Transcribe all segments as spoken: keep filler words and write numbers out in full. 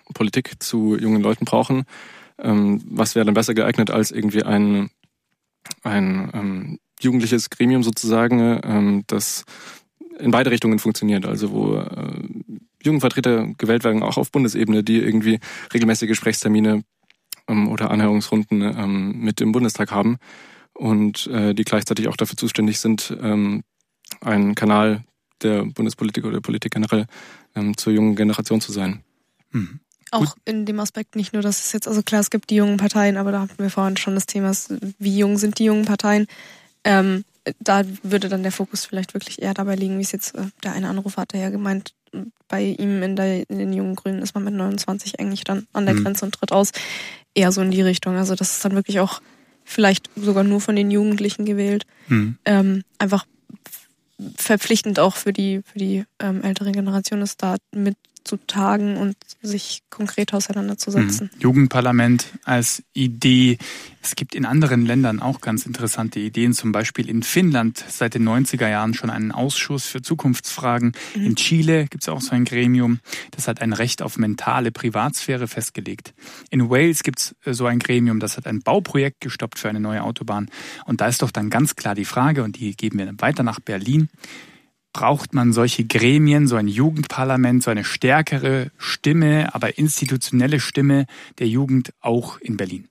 Politik zu jungen Leuten brauchen. Ähm, was wäre dann besser geeignet als irgendwie ein, ein ähm, jugendliches Gremium sozusagen, ähm, das in beide Richtungen funktioniert, also wo äh, Jugendvertreter gewählt werden, auch auf Bundesebene, die irgendwie regelmäßige Gesprächstermine ähm, oder Anhörungsrunden ähm, mit im Bundestag haben und äh, die gleichzeitig auch dafür zuständig sind, ähm, ein Kanal der Bundespolitik oder der Politik generell ähm, zur jungen Generation zu sein. Mhm. Auch in dem Aspekt nicht nur, dass es jetzt, also klar, es gibt die jungen Parteien, aber da hatten wir vorhin schon das Thema, wie jung sind die jungen Parteien. Ähm, da würde dann der Fokus vielleicht wirklich eher dabei liegen, wie es jetzt, äh, der eine Anrufer hatte ja gemeint, bei ihm in, der, in den jungen Grünen ist man mit neunundzwanzig eigentlich dann an der mhm. Grenze und tritt aus. Eher so in die Richtung. Also das ist dann wirklich auch vielleicht sogar nur von den Jugendlichen gewählt. Mhm. Ähm, einfach verpflichtend auch für die, für die ähm, ältere Generation ist, da mitzutagen und sich konkret auseinanderzusetzen. Mhm. Jugendparlament als Idee. Es gibt in anderen Ländern auch ganz interessante Ideen. Zum Beispiel in Finnland seit den neunziger Jahren schon einen Ausschuss für Zukunftsfragen. Mhm. In Chile gibt es auch so ein Gremium, das hat ein Recht auf mentale Privatsphäre festgelegt. In Wales gibt es so ein Gremium, das hat ein Bauprojekt gestoppt für eine neue Autobahn. Und da ist doch dann ganz klar die Frage, und die geben wir dann weiter nach Berlin: Braucht man solche Gremien, so ein Jugendparlament, so eine stärkere Stimme, aber institutionelle Stimme der Jugend auch in Berlin?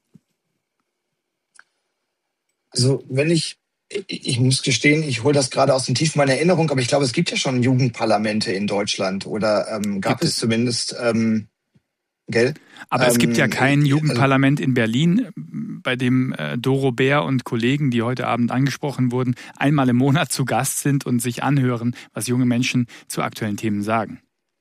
Also wenn ich, ich muss gestehen, ich hole das gerade aus den Tiefen meiner Erinnerung, aber ich glaube, es gibt ja schon Jugendparlamente in Deutschland oder ähm, gab gibt es, es zumindest, ähm, gell? Aber ähm, es gibt ja kein Jugendparlament in Berlin, bei dem äh, Doro Bär und Kollegen, die heute Abend angesprochen wurden, einmal im Monat zu Gast sind und sich anhören, was junge Menschen zu aktuellen Themen sagen.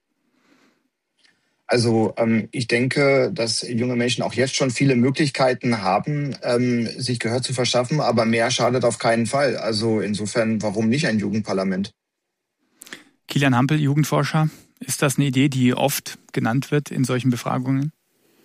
Also ähm, ich denke, dass junge Menschen auch jetzt schon viele Möglichkeiten haben, ähm, sich Gehör zu verschaffen, aber mehr schadet auf keinen Fall. Also insofern, warum nicht ein Jugendparlament? Kilian Hampel, Jugendforscher, ist das eine Idee, die oft genannt wird in solchen Befragungen?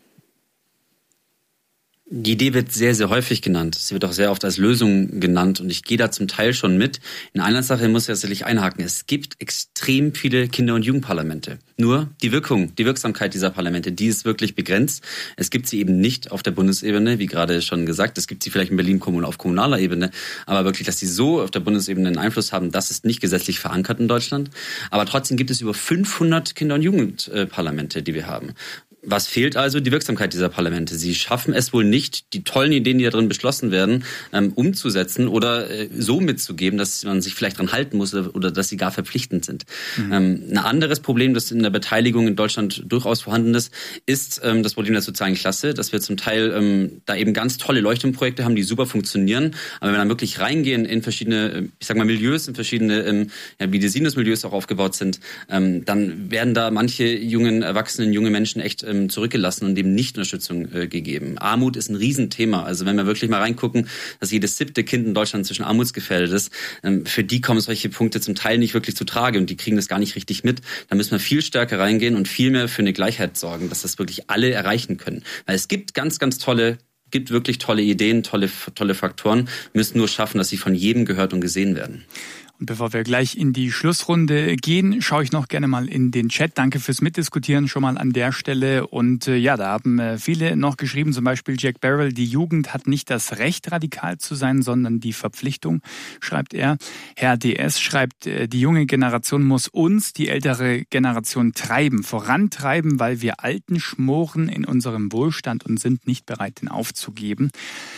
Die Idee wird sehr, sehr häufig genannt. Sie wird auch sehr oft als Lösung genannt und ich gehe da zum Teil schon mit. In einer Sache muss ich tatsächlich einhaken. Es gibt extrem viele Kinder- und Jugendparlamente. Nur die Wirkung, die Wirksamkeit dieser Parlamente, die ist wirklich begrenzt. Es gibt sie eben nicht auf der Bundesebene, wie gerade schon gesagt. Es gibt sie vielleicht in Berlin auf kommunaler Ebene. Aber wirklich, dass sie so auf der Bundesebene einen Einfluss haben, das ist nicht gesetzlich verankert in Deutschland. Aber trotzdem gibt es über fünfhundert Kinder- und Jugendparlamente, die wir haben. Was fehlt also? Die Wirksamkeit dieser Parlamente. Sie schaffen es wohl nicht, die tollen Ideen, die da drin beschlossen werden, ähm, umzusetzen oder äh, so mitzugeben, dass man sich vielleicht dran halten muss oder, oder dass sie gar verpflichtend sind. Mhm. Ähm, ein anderes Problem, das in der Beteiligung in Deutschland durchaus vorhanden ist, ist ähm, das Problem der sozialen Klasse, dass wir zum Teil ähm, da eben ganz tolle Leuchtturmprojekte haben, die super funktionieren. Aber wenn wir dann wirklich reingehen in verschiedene, ich sag mal, Milieus, in verschiedene, ähm, ja, wie die Sinus-Milieus auch aufgebaut sind, ähm, dann werden da manche jungen Erwachsenen, junge Menschen echt ähm, zurückgelassen und dem nicht Unterstützung äh, gegeben. Armut ist ein Riesenthema. Also wenn wir wirklich mal reingucken, dass jedes siebte Kind in Deutschland zwischen armutsgefährdet ist, ähm, für die kommen solche Punkte zum Teil nicht wirklich zu Trage und die kriegen das gar nicht richtig mit. Da müssen wir viel stärker reingehen und viel mehr für eine Gleichheit sorgen, dass das wirklich alle erreichen können. Weil es gibt ganz, ganz tolle, gibt wirklich tolle Ideen, tolle, tolle Faktoren. Wir müssen nur schaffen, dass sie von jedem gehört und gesehen werden. Und bevor wir gleich in die Schlussrunde gehen, schaue ich noch gerne mal in den Chat. Danke fürs Mitdiskutieren schon mal an der Stelle. Und äh, ja, da haben äh, viele noch geschrieben, zum Beispiel Jack Barrel, die Jugend hat nicht das Recht, radikal zu sein, sondern die Verpflichtung, schreibt er. Herr D S schreibt, äh, die junge Generation muss uns, die ältere Generation, treiben, vorantreiben, weil wir Alten schmoren in unserem Wohlstand und sind nicht bereit, den aufzugeben.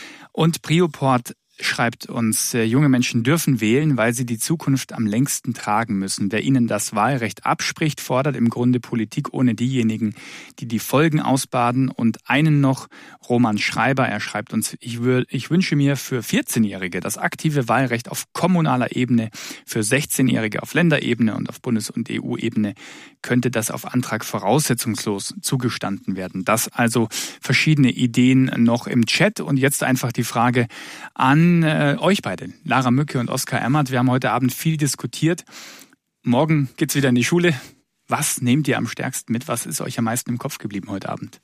Und Prioport schreibt uns, äh, junge Menschen dürfen wählen, weil sie die Zukunft am längsten tragen müssen. Wer ihnen das Wahlrecht abspricht, fordert im Grunde Politik ohne diejenigen, die die Folgen ausbaden. Und einen noch, Roman Schreiber, er schreibt uns, ich, wür- ich wünsche mir für vierzehnjährige das aktive Wahlrecht auf kommunaler Ebene, für sechzehnjährige auf Länderebene und auf Bundes- und E U-Ebene könnte das auf Antrag voraussetzungslos zugestanden werden. Das also verschiedene Ideen noch im Chat. Und jetzt einfach die Frage an Äh, euch beide, Lara Mücke und Oskar Emmert. Wir haben heute Abend viel diskutiert. Morgen geht's wieder in die Schule. Was nehmt ihr am stärksten mit? Was ist euch am meisten im Kopf geblieben heute Abend?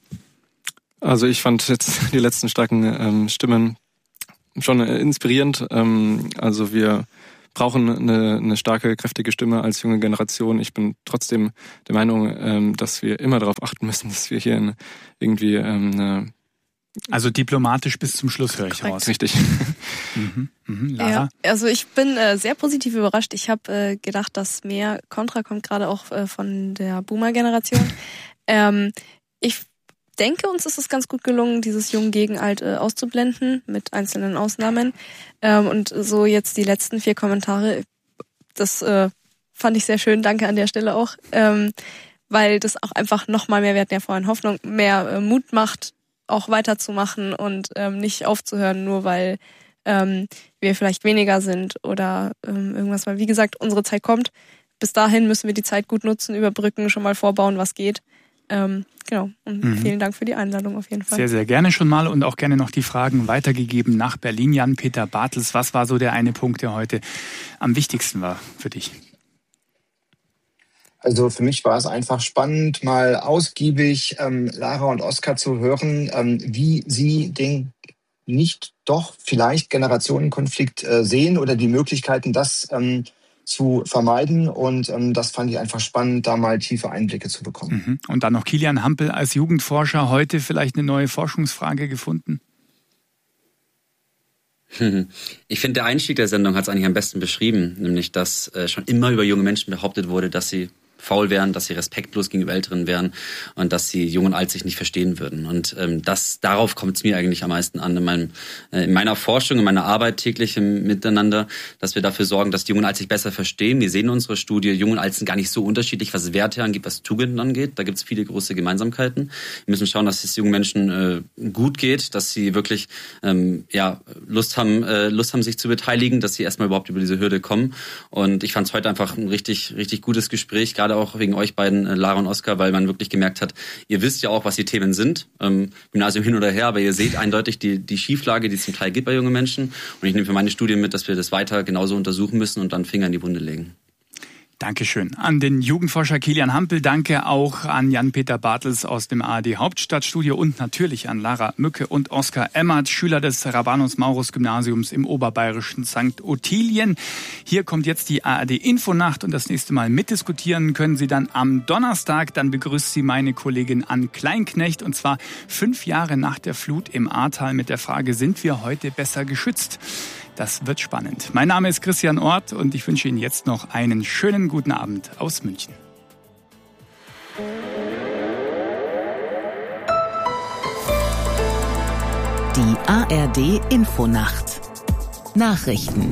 Also ich fand jetzt die letzten starken ähm, Stimmen schon äh, inspirierend. Ähm, also wir brauchen eine, eine starke, kräftige Stimme als junge Generation. Ich bin trotzdem der Meinung, ähm, dass wir immer darauf achten müssen, dass wir hier eine, irgendwie ähm, eine Also diplomatisch bis zum Schluss höre ich raus. Richtig. mhm. Mhm. Lara? Ja, also ich bin äh, sehr positiv überrascht. Ich habe äh, gedacht, dass mehr Kontra kommt, gerade auch äh, von der Boomer-Generation. ähm, ich denke, uns ist es ganz gut gelungen, dieses Jung gegen Alt äh, auszublenden, mit einzelnen Ausnahmen. Ähm, und so jetzt die letzten vier Kommentare, das äh, fand ich sehr schön. Danke an der Stelle auch. Ähm, weil das auch einfach nochmal mehr, wir hatten ja vorhin Hoffnung, mehr äh, Mut macht, auch weiterzumachen und ähm, nicht aufzuhören, nur weil ähm, wir vielleicht weniger sind oder ähm, irgendwas. Weil wie gesagt, unsere Zeit kommt. Bis dahin müssen wir die Zeit gut nutzen, überbrücken, schon mal vorbauen, was geht. Ähm, genau. Und mhm. vielen Dank für die Einladung auf jeden Fall. Sehr, sehr gerne schon mal und auch gerne noch die Fragen weitergegeben nach Berlin. Jan-Peter Bartels, was war so der eine Punkt, der heute am wichtigsten war für dich? Also für mich war es einfach spannend, mal ausgiebig ähm, Lara und Oskar zu hören, ähm, wie sie den nicht doch vielleicht Generationenkonflikt äh, sehen oder die Möglichkeiten, das ähm, zu vermeiden. Und ähm, das fand ich einfach spannend, da mal tiefe Einblicke zu bekommen. Mhm. Und dann noch Kilian Hampel als Jugendforscher, heute vielleicht eine neue Forschungsfrage gefunden? Ich finde, der Einstieg der Sendung hat es eigentlich am besten beschrieben, nämlich dass äh, schon immer über junge Menschen behauptet wurde, dass sie faul wären, dass sie respektlos gegenüber Älteren wären und dass sie jung und alt sich nicht verstehen würden. Und ähm, das darauf kommt es mir eigentlich am meisten an in, meinem, äh, in meiner Forschung, in meiner Arbeit täglich im Miteinander, dass wir dafür sorgen, dass die Jungen und alt sich besser verstehen. Wir sehen unsere Studie, Jung und alt sind gar nicht so unterschiedlich, was Werte angeht, was Tugenden angeht. Da gibt es viele große Gemeinsamkeiten. Wir müssen schauen, dass es jungen Menschen äh, gut geht, dass sie wirklich ähm, ja Lust haben, äh, Lust haben, sich zu beteiligen, dass sie erstmal überhaupt über diese Hürde kommen. Und ich fand es heute einfach ein richtig, richtig gutes Gespräch, gerade auch wegen euch beiden, Lara und Oskar, weil man wirklich gemerkt hat, ihr wisst ja auch, was die Themen sind, ähm, Gymnasium hin oder her, aber ihr seht eindeutig die, die Schieflage, die es zum Teil gibt bei jungen Menschen. Und ich nehme für meine Studie mit, dass wir das weiter genauso untersuchen müssen und dann Finger in die Wunde legen. Dankeschön an den Jugendforscher Kilian Hampel. Danke auch an Jan-Peter Bartels aus dem A R D Hauptstadtstudio und natürlich an Lara Mücke und Oskar Emmert, Schüler des Rabanus-Maurus-Gymnasiums im oberbayerischen Sankt Ottilien. Hier kommt jetzt die A R D Infonacht und das nächste Mal mitdiskutieren können Sie dann am Donnerstag. Dann begrüßt Sie meine Kollegin Ann Kleinknecht und zwar fünf Jahre nach der Flut im Ahrtal mit der Frage, sind wir heute besser geschützt? Das wird spannend. Mein Name ist Christian Orth und ich wünsche Ihnen jetzt noch einen schönen guten Abend aus München. Die A R D Infonacht. Nachrichten.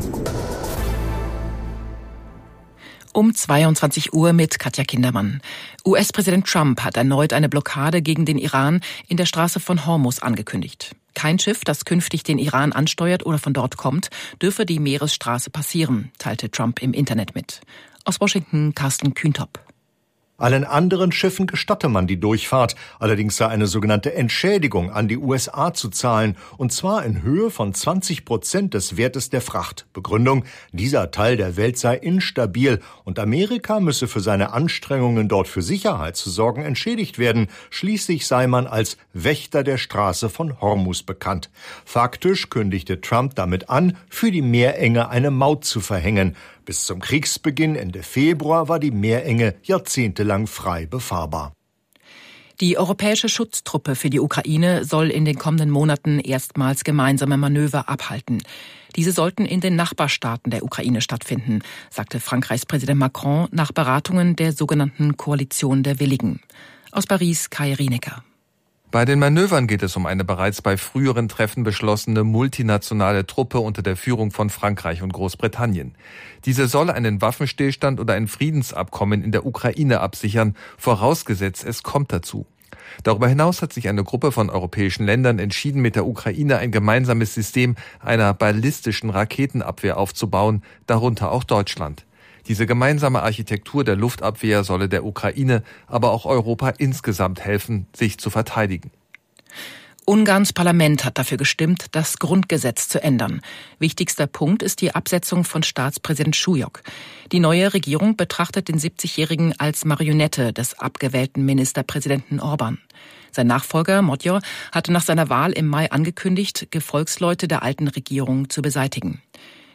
Um zweiundzwanzig Uhr mit Katja Kindermann. U S-Präsident Trump hat erneut eine Blockade gegen den Iran in der Straße von Hormuz angekündigt. Kein Schiff, das künftig den Iran ansteuert oder von dort kommt, dürfe die Meeresstraße passieren, teilte Trump im Internet mit. Aus Washington Carsten Kühntop. Allen anderen Schiffen gestatte man die Durchfahrt. Allerdings sei eine sogenannte Entschädigung an die U S A zu zahlen, und zwar in Höhe von zwanzig Prozent des Wertes der Fracht. Begründung: dieser Teil der Welt sei instabil und Amerika müsse für seine Anstrengungen, dort für Sicherheit zu sorgen, entschädigt werden. Schließlich sei man als Wächter der Straße von Hormuz bekannt. Faktisch kündigte Trump damit an, für die Meerenge eine Maut zu verhängen. Bis zum Kriegsbeginn Ende Februar war die Meerenge jahrzehntelang frei befahrbar. Die europäische Schutztruppe für die Ukraine soll in den kommenden Monaten erstmals gemeinsame Manöver abhalten. Diese sollten in den Nachbarstaaten der Ukraine stattfinden, sagte Frankreichs Präsident Macron nach Beratungen der sogenannten Koalition der Willigen. Aus Paris Kai Rienecker. Bei den Manövern geht es um eine bereits bei früheren Treffen beschlossene multinationale Truppe unter der Führung von Frankreich und Großbritannien. Diese soll einen Waffenstillstand oder ein Friedensabkommen in der Ukraine absichern, vorausgesetzt es kommt dazu. Darüber hinaus hat sich eine Gruppe von europäischen Ländern entschieden, mit der Ukraine ein gemeinsames System einer ballistischen Raketenabwehr aufzubauen, darunter auch Deutschland. Diese gemeinsame Architektur der Luftabwehr solle der Ukraine, aber auch Europa insgesamt helfen, sich zu verteidigen. Ungarns Parlament hat dafür gestimmt, das Grundgesetz zu ändern. Wichtigster Punkt ist die Absetzung von Staatspräsident Schujok. Die neue Regierung betrachtet den siebzigjährigen als Marionette des abgewählten Ministerpräsidenten Orban. Sein Nachfolger Magyar hatte nach seiner Wahl im Mai angekündigt, Gefolgsleute der alten Regierung zu beseitigen.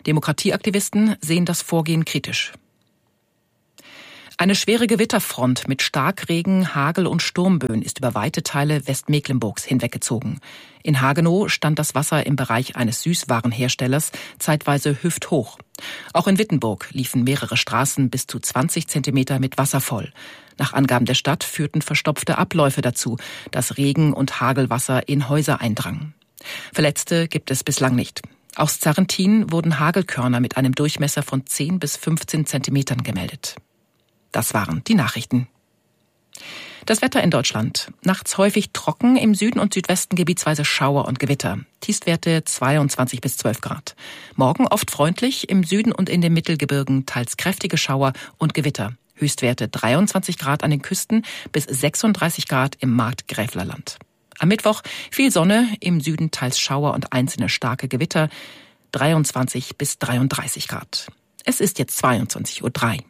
Demokratieaktivisten sehen das Vorgehen kritisch. Eine schwere Gewitterfront mit Starkregen, Hagel und Sturmböen ist über weite Teile Westmecklenburgs hinweggezogen. In Hagenow stand das Wasser im Bereich eines Süßwarenherstellers zeitweise hüfthoch. Auch in Wittenburg liefen mehrere Straßen bis zu zwanzig Zentimeter mit Wasser voll. Nach Angaben der Stadt führten verstopfte Abläufe dazu, dass Regen- und Hagelwasser in Häuser eindrang. Verletzte gibt es bislang nicht. Aus Zarrentin wurden Hagelkörner mit einem Durchmesser von zehn bis fünfzehn Zentimetern gemeldet. Das waren die Nachrichten. Das Wetter in Deutschland. Nachts häufig trocken, im Süden und Südwesten gebietsweise Schauer und Gewitter. Tiefstwerte zweiundzwanzig bis zwölf Grad. Morgen oft freundlich, im Süden und in den Mittelgebirgen teils kräftige Schauer und Gewitter. Höchstwerte dreiundzwanzig Grad an den Küsten bis sechsunddreißig Grad im Markgräflerland. Am Mittwoch viel Sonne, im Süden teils Schauer und einzelne starke Gewitter. dreiundzwanzig bis dreiunddreißig Grad. Es ist jetzt zweiundzwanzig Uhr drei.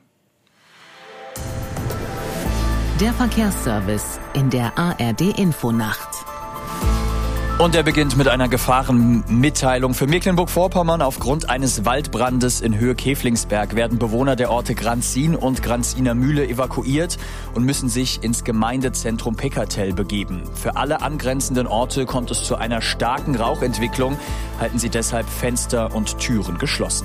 Der Verkehrsservice in der A R D-Infonacht. Und er beginnt mit einer Gefahrenmitteilung für Mecklenburg-Vorpommern. Aufgrund eines Waldbrandes in Höhe Käflingsberg werden Bewohner der Orte Granzin und Granziner Mühle evakuiert und müssen sich ins Gemeindezentrum Peckertel begeben. Für alle angrenzenden Orte kommt es zu einer starken Rauchentwicklung. Halten Sie deshalb Fenster und Türen geschlossen.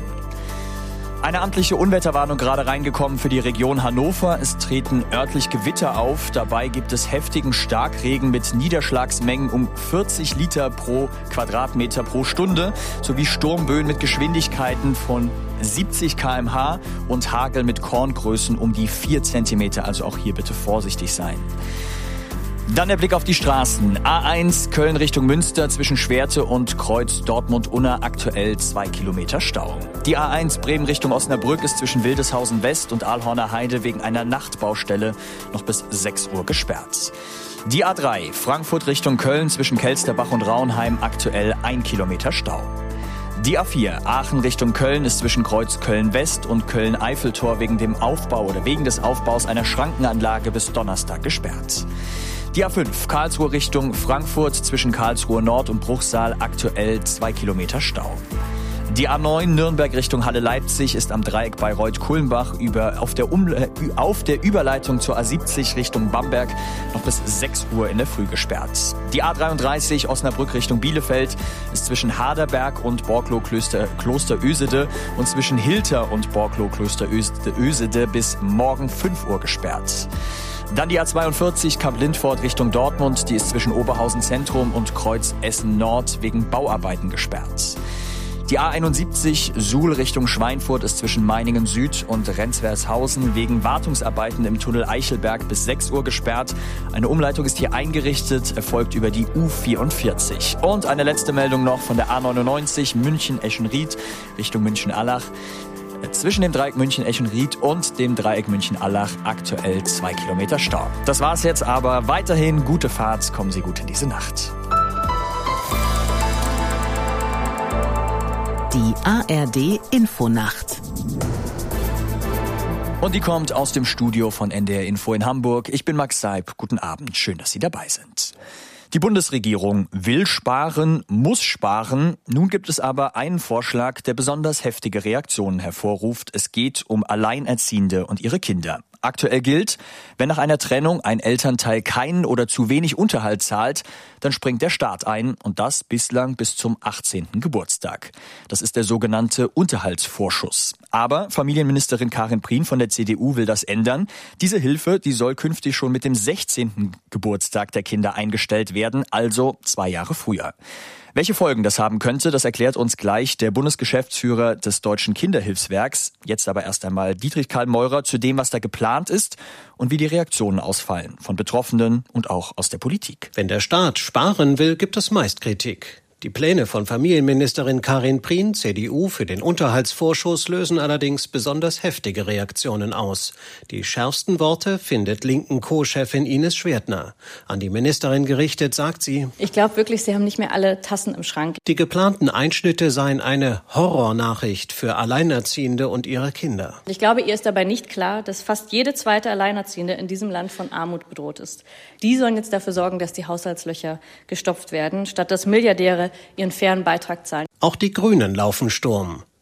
Eine amtliche Unwetterwarnung gerade reingekommen für die Region Hannover. Es treten örtlich Gewitter auf. Dabei gibt es heftigen Starkregen mit Niederschlagsmengen um vierzig Liter pro Quadratmeter pro Stunde sowie Sturmböen mit Geschwindigkeiten von siebzig Kilometer pro Stunde und Hagel mit Korngrößen um die vier Zentimeter. Also auch hier bitte vorsichtig sein. Dann der Blick auf die Straßen. A eins Köln Richtung Münster zwischen Schwerte und Kreuz Dortmund-Unna aktuell zwei Kilometer Stau. Die A eins Bremen Richtung Osnabrück ist zwischen Wildeshausen West und Aalhorner Heide wegen einer Nachtbaustelle noch bis sechs Uhr gesperrt. Die A drei Frankfurt Richtung Köln zwischen Kelsterbach und Raunheim aktuell ein Kilometer Stau. Die A vier Aachen Richtung Köln ist zwischen Kreuz Köln-West und Köln-Eiffeltor wegen dem Aufbau oder wegen des Aufbaus einer Schrankenanlage bis Donnerstag gesperrt. Die A fünf Karlsruhe Richtung Frankfurt zwischen Karlsruhe Nord und Bruchsal aktuell zwei Kilometer Stau. Die A neun Nürnberg Richtung Halle-Leipzig ist am Dreieck Bayreuth-Kulmbach über, auf, der um, auf der Überleitung zur A siebzig Richtung Bamberg noch bis sechs Uhr in der Früh gesperrt. Die A dreiunddreißig Osnabrück Richtung Bielefeld ist zwischen Haderberg und Borklow-Kloster-Ösede und zwischen Hilter und Borklow-Kloster-Ösede bis morgen fünf Uhr gesperrt. Dann die A zweiundvierzig Kamp-Lindfort Richtung Dortmund, die ist zwischen Oberhausen Zentrum und Kreuz Essen Nord wegen Bauarbeiten gesperrt. Die A einundsiebzig Suhl Richtung Schweinfurt ist zwischen Meiningen Süd und Renzwershausen wegen Wartungsarbeiten im Tunnel Eichelberg bis sechs Uhr gesperrt. Eine Umleitung ist hier eingerichtet, erfolgt über die U vierundvierzig. Und eine letzte Meldung noch von der A neunundneunzig München-Eschenried Richtung München-Allach. Zwischen dem Dreieck München-Eschenried und dem Dreieck München-Allach aktuell zwei Kilometer Stau. Das war's jetzt aber. Weiterhin gute Fahrt. Kommen Sie gut in diese Nacht. Die A R D-Infonacht. Und die kommt aus dem Studio von N D R Info in Hamburg. Ich bin Max Seib. Guten Abend. Schön, dass Sie dabei sind. Die Bundesregierung will sparen, muss sparen. Nun gibt es aber einen Vorschlag, der besonders heftige Reaktionen hervorruft. Es geht um Alleinerziehende und ihre Kinder. Aktuell gilt, wenn nach einer Trennung ein Elternteil keinen oder zu wenig Unterhalt zahlt, dann springt der Staat ein und das bislang bis zum achtzehnten Geburtstag. Das ist der sogenannte Unterhaltsvorschuss. Aber Familienministerin Karin Prien von der C D U will das ändern. Diese Hilfe, die soll künftig schon mit dem sechzehnten Geburtstag der Kinder eingestellt werden, also zwei Jahre früher. Welche Folgen das haben könnte, das erklärt uns gleich der Bundesgeschäftsführer des Deutschen Kinderhilfswerks. Jetzt aber erst einmal Dietrich Karl Meurer zu dem, was da geplant ist und wie die Reaktionen ausfallen von Betroffenen und auch aus der Politik. Wenn der Staat sparen will, gibt es meist Kritik. Die Pläne von Familienministerin Karin Prien, C D U, für den Unterhaltsvorschuss lösen allerdings besonders heftige Reaktionen aus. Die schärfsten Worte findet linken Co-Chefin Ines Schwertner. An die Ministerin gerichtet sagt sie: Ich glaube wirklich, Sie haben nicht mehr alle Tassen im Schrank. Die geplanten Einschnitte seien eine Horrornachricht für Alleinerziehende und ihre Kinder. Ich glaube, ihr ist dabei nicht klar, dass fast jede zweite Alleinerziehende in diesem Land von Armut bedroht ist. Die sollen jetzt dafür sorgen, dass die Haushaltslöcher gestopft werden, statt dass Milliardäre ihren fairen Beitrag zahlen. Auch die Grünen laufen Sturm.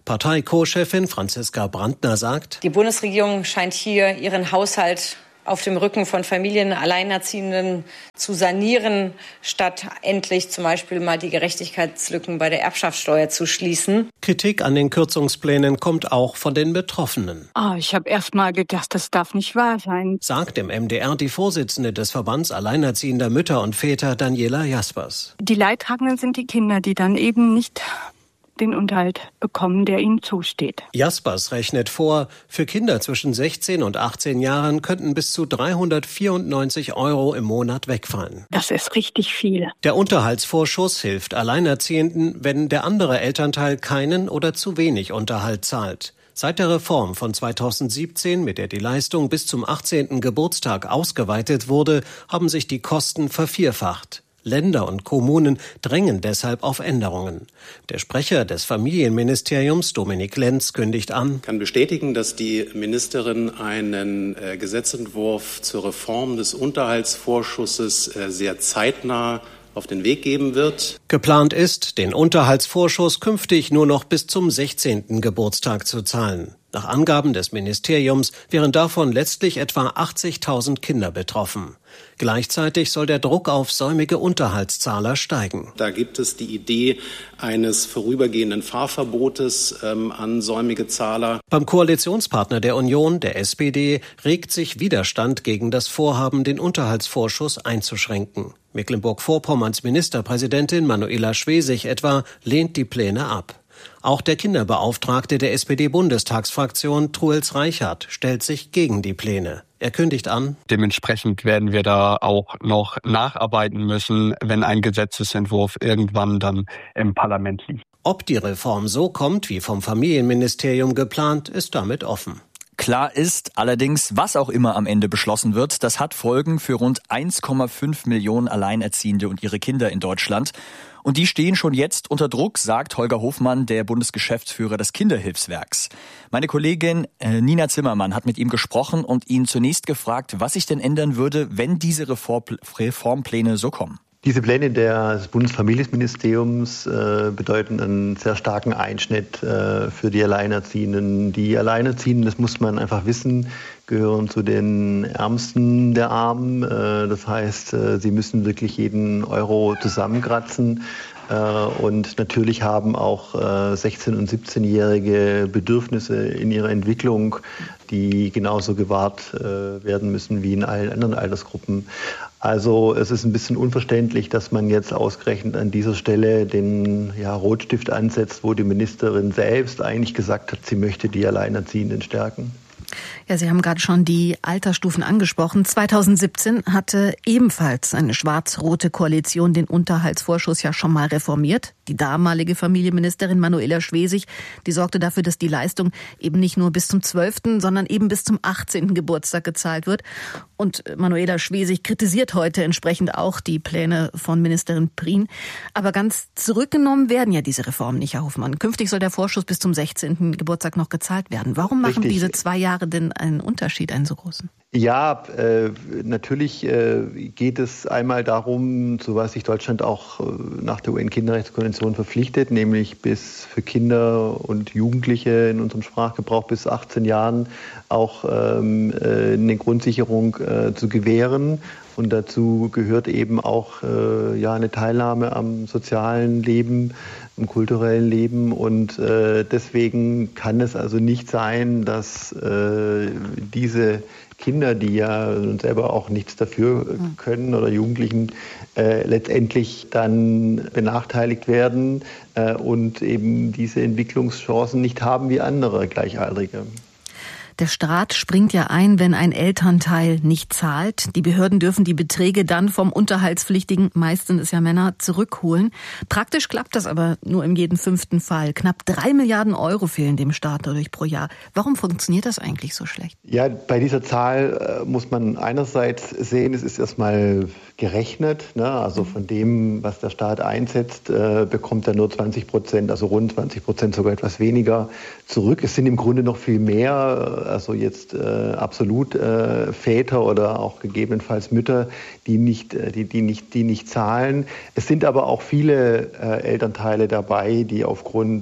Partei-Co-Chefin Franziska Brandner sagt: Die Bundesregierung scheint hier ihren Haushalt auf dem Rücken von Familien, Alleinerziehenden zu sanieren, statt endlich zum Beispiel mal die Gerechtigkeitslücken bei der Erbschaftssteuer zu schließen. Kritik an den Kürzungsplänen kommt auch von den Betroffenen. Oh, ich habe erst mal gedacht, das darf nicht wahr sein, sagt im M D R die Vorsitzende des Verbands Alleinerziehender Mütter und Väter, Daniela Jaspers. Die Leidtragenden sind die Kinder, die dann eben nicht den Unterhalt bekommen, der ihnen zusteht. Jaspers rechnet vor, für Kinder zwischen sechzehn und achtzehn Jahren könnten bis zu dreihundertvierundneunzig Euro im Monat wegfallen. Das ist richtig viel. Der Unterhaltsvorschuss hilft Alleinerziehenden, wenn der andere Elternteil keinen oder zu wenig Unterhalt zahlt. Seit der Reform von zweitausendsiebzehn, mit der die Leistung bis zum achtzehnten Geburtstag ausgeweitet wurde, haben sich die Kosten vervierfacht. Länder und Kommunen drängen deshalb auf Änderungen. Der Sprecher des Familienministeriums, Dominik Lenz, kündigt an: Ich kann bestätigen, dass die Ministerin einen äh, Gesetzentwurf zur Reform des Unterhaltsvorschusses äh, sehr zeitnah auf den Weg geben wird. Geplant ist, den Unterhaltsvorschuss künftig nur noch bis zum sechzehnten Geburtstag zu zahlen. Nach Angaben des Ministeriums wären davon letztlich etwa achtzigtausend Kinder betroffen. Gleichzeitig soll der Druck auf säumige Unterhaltszahler steigen. Da gibt es die Idee eines vorübergehenden Fahrverbotes ähm, an säumige Zahler. Beim Koalitionspartner der Union, der S P D, regt sich Widerstand gegen das Vorhaben, den Unterhaltsvorschuss einzuschränken. Mecklenburg-Vorpommerns Ministerpräsidentin Manuela Schwesig etwa lehnt die Pläne ab. Auch der Kinderbeauftragte der S P D-Bundestagsfraktion, Truels Reichert, stellt sich gegen die Pläne. Er kündigt an: Dementsprechend werden wir da auch noch nacharbeiten müssen, wenn ein Gesetzesentwurf irgendwann dann im Parlament liegt. Ob die Reform so kommt, wie vom Familienministerium geplant, ist damit offen. Klar ist allerdings, was auch immer am Ende beschlossen wird, das hat Folgen für rund eins Komma fünf Millionen Alleinerziehende und ihre Kinder in Deutschland. Und die stehen schon jetzt unter Druck, sagt Holger Hofmann, der Bundesgeschäftsführer des Kinderhilfswerks. Meine Kollegin äh, Nina Zimmermann hat mit ihm gesprochen und ihn zunächst gefragt, was sich denn ändern würde, wenn diese Reform- Reformpläne so kommen. Diese Pläne des Bundesfamilienministeriums äh, bedeuten einen sehr starken Einschnitt äh, für die Alleinerziehenden. Die Alleinerziehenden, das muss man einfach wissen, gehören zu den Ärmsten der Armen. Äh, das heißt, äh, sie müssen wirklich jeden Euro zusammenkratzen. Äh, und natürlich haben auch äh, sechzehn- und siebzehnjährige Bedürfnisse in ihrer Entwicklung, die genauso gewahrt äh, werden müssen wie in allen anderen Altersgruppen. Also es ist ein bisschen unverständlich, dass man jetzt ausgerechnet an dieser Stelle den ja, Rotstift ansetzt, wo die Ministerin selbst eigentlich gesagt hat, sie möchte die Alleinerziehenden stärken. Ja, Sie haben gerade schon die Altersstufen angesprochen. zweitausendsiebzehn hatte ebenfalls eine schwarz-rote Koalition den Unterhaltsvorschuss ja schon mal reformiert. Die damalige Familienministerin Manuela Schwesig, die sorgte dafür, dass die Leistung eben nicht nur bis zum zwölften, sondern eben bis zum achtzehnten Geburtstag gezahlt wird. Und Manuela Schwesig kritisiert heute entsprechend auch die Pläne von Ministerin Prien. Aber ganz zurückgenommen werden ja diese Reformen nicht, Herr Hofmann. Künftig soll der Vorschuss bis zum sechzehnten Geburtstag noch gezahlt werden. Warum machen Richtig. diese zwei Jahre denn einen Unterschied, einen so großen? Ja, äh, natürlich äh, geht es einmal darum, zu was sich Deutschland auch äh, nach der U N-Kinderrechtskonvention verpflichtet, nämlich bis für Kinder und Jugendliche in unserem Sprachgebrauch bis achtzehn Jahren auch ähm, äh, eine Grundsicherung äh, zu gewähren. Und dazu gehört eben auch äh, ja, eine Teilnahme am sozialen Leben, im kulturellen Leben. Und äh, deswegen kann es also nicht sein, dass äh, diese Kinder, die ja selber auch nichts dafür können, oder Jugendlichen äh, letztendlich dann benachteiligt werden äh, und eben diese Entwicklungschancen nicht haben wie andere Gleichaltrige. Der Staat springt ja ein, wenn ein Elternteil nicht zahlt. Die Behörden dürfen die Beträge dann vom Unterhaltspflichtigen, meist sind es ja Männer, zurückholen. Praktisch klappt das aber nur in jedem fünften Fall. Knapp drei Milliarden Euro fehlen dem Staat dadurch pro Jahr. Warum funktioniert das eigentlich so schlecht? Ja, bei dieser Zahl äh, muss man einerseits sehen, es ist erstmal gerechnet. Ne? Also von dem, was der Staat einsetzt, äh, bekommt er nur zwanzig Prozent, also rund zwanzig Prozent, sogar etwas weniger zurück. Es sind im Grunde noch viel mehr, also jetzt äh, absolut äh, Väter oder auch gegebenenfalls Mütter, die nicht, die, die nicht, die nicht zahlen. Es sind aber auch viele äh, Elternteile dabei, die aufgrund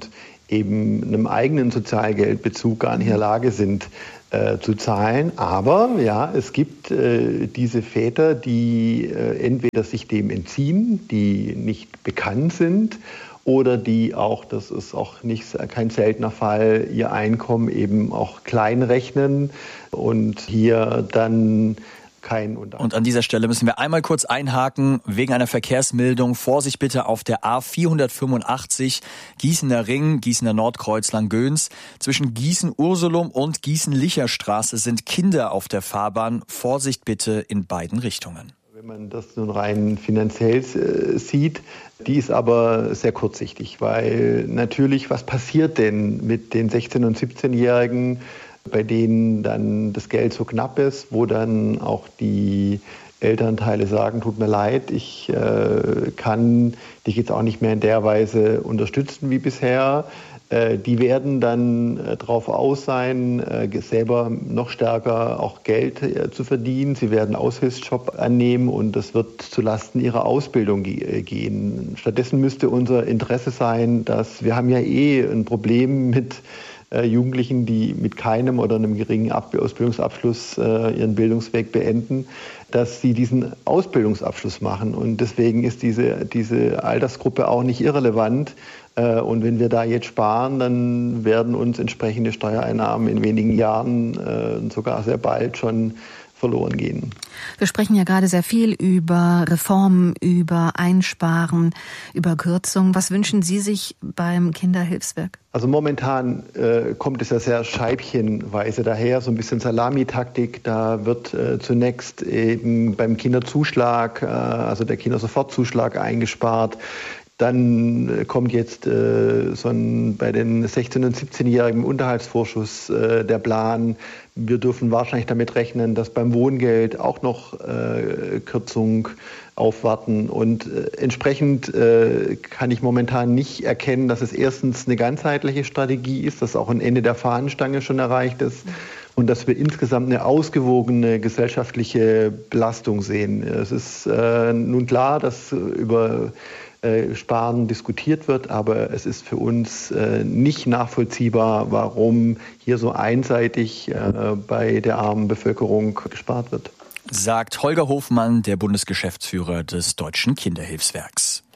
eben einem eigenen Sozialgeldbezug gar nicht in der Lage sind äh, zu zahlen. Aber ja, es gibt äh, diese Väter, die äh, entweder sich dem entziehen, die nicht bekannt sind, oder die auch, das ist auch nicht kein seltener Fall, ihr Einkommen eben auch klein rechnen und hier dann kein Unterhalt. Und an dieser Stelle müssen wir einmal kurz einhaken, wegen einer Verkehrsmeldung. Vorsicht bitte auf der A vierhundertfünfundachtzig, Gießener Ring, Gießener Nordkreuz, Langgöns. Zwischen Gießen-Ursulum und Gießen-Licher-Straße sind Kinder auf der Fahrbahn. Vorsicht bitte in beiden Richtungen. Wenn man das nun rein finanziell äh, sieht, die ist aber sehr kurzsichtig, weil natürlich, was passiert denn mit den sechzehn- und siebzehnjährigen, bei denen dann das Geld so knapp ist, wo dann auch die Elternteile sagen, tut mir leid, ich äh, kann dich jetzt auch nicht mehr in der Weise unterstützen wie bisher. Die werden dann darauf aus sein, selber noch stärker auch Geld zu verdienen. Sie werden Aushilfsjob annehmen und das wird zulasten ihrer Ausbildung gehen. Stattdessen müsste unser Interesse sein, dass wir haben ja eh ein Problem mit Jugendlichen, die mit keinem oder einem geringen Ausbildungsabschluss ihren Bildungsweg beenden, dass sie diesen Ausbildungsabschluss machen. Und deswegen ist diese, diese Altersgruppe auch nicht irrelevant. Und wenn wir da jetzt sparen, dann werden uns entsprechende Steuereinnahmen in wenigen Jahren, sogar sehr bald, schon verloren gehen. Wir sprechen ja gerade sehr viel über Reformen, über Einsparen, über Kürzungen. Was wünschen Sie sich beim Kinderhilfswerk? Also momentan äh, kommt es ja sehr scheibchenweise daher, so ein bisschen Salamitaktik. Da wird äh, zunächst eben beim Kinderzuschlag, äh, also der Kindersofortzuschlag eingespart. Dann kommt jetzt äh, so ein, bei den sechzehn- und siebzehnjährigen Unterhaltsvorschuss äh, der Plan. Wir dürfen wahrscheinlich damit rechnen, dass beim Wohngeld auch noch äh, Kürzung aufwarten. Und äh, entsprechend äh, kann ich momentan nicht erkennen, dass es erstens eine ganzheitliche Strategie ist, dass auch ein Ende der Fahnenstange schon erreicht ist. Und dass wir insgesamt eine ausgewogene gesellschaftliche Belastung sehen. Es ist äh, nun klar, dass über Sparen diskutiert wird, aber es ist für uns äh, nicht nachvollziehbar, warum hier so einseitig äh, bei der armen Bevölkerung gespart wird. Sagt Holger Hofmann, der Bundesgeschäftsführer des Deutschen Kinderhilfswerks.